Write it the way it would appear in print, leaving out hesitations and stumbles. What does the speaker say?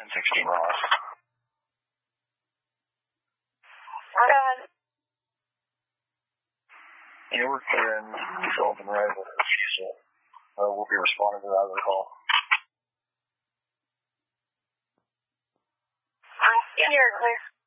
1016 Ross. Yeah, we're clearing Sullivan Road with a refusal. We'll be responding to that other call. You're clear.